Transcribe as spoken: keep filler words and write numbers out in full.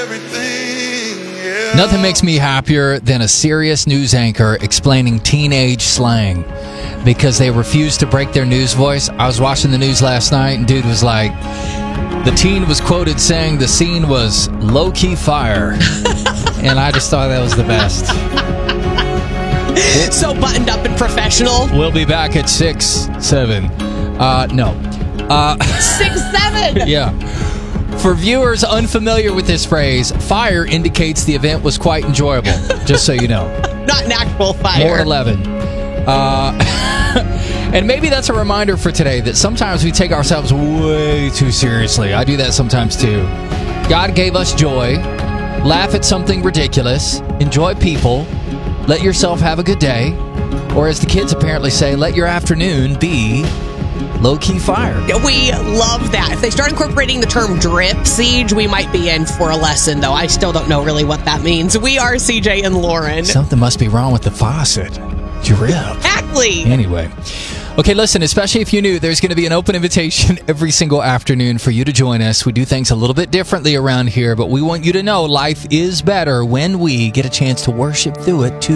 Nothing makes me happier than a serious news anchor explaining teenage slang because they refuse to break their news voice. I was watching the news last night and dude was like, the teen was quoted saying the scene was low-key fire. And I just thought that was the best. So buttoned up and professional. We'll be back at six, seven. Uh, no. Uh, six, seven? Yeah. For viewers unfamiliar with this phrase, fire indicates the event was quite enjoyable, just so you know. Not an actual fire. More eleven. Uh, and maybe that's a reminder for today that sometimes we take ourselves way too seriously. I do that sometimes too. God gave us joy. Laugh at something ridiculous. Enjoy people. Let yourself have a good day. Or as the kids apparently say, let your afternoon be low-key fire. We love that. If they start incorporating the term drip siege, we might be in for a lesson, though. I still don't know really what that means. We are C J and Lauren. Something must be wrong with the faucet. Drip. Exactly. Anyway. Okay, listen, especially if you knew, there's going to be an open invitation every single afternoon for you to join us. We do things a little bit differently around here, but we want you to know life is better when we get a chance to worship through it too.